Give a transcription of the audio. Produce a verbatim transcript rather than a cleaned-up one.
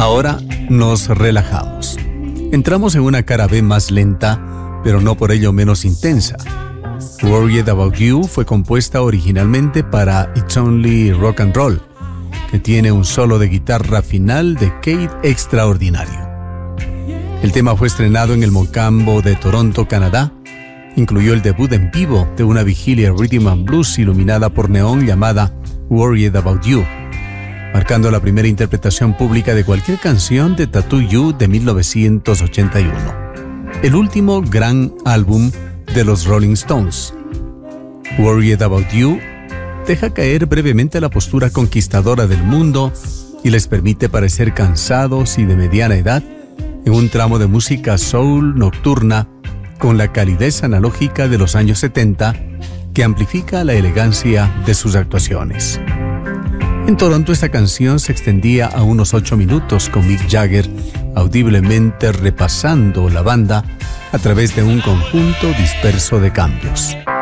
Ahora nos relajamos. Entramos en una cara B más lenta, pero no por ello menos intensa. Worried About You fue compuesta originalmente para It's Only Rock and Roll, que tiene un solo de guitarra final de Kate extraordinario. El tema fue estrenado en el Mocambo de Toronto, Canadá. Incluyó el debut en vivo de una vigilia rhythm and blues iluminada por neón llamada Worried About You, marcando la primera interpretación pública de cualquier canción de Tattoo You de mil novecientos ochenta y uno, el último gran álbum de los Rolling Stones. Worried About You deja caer brevemente la postura conquistadora del mundo y les permite parecer cansados y de mediana edad en un tramo de música soul nocturna con la calidez analógica de los años setenta que amplifica la elegancia de sus actuaciones. En Toronto esta canción se extendía a unos ocho minutos, con Mick Jagger audiblemente repasando la banda a través de un conjunto disperso de cambios.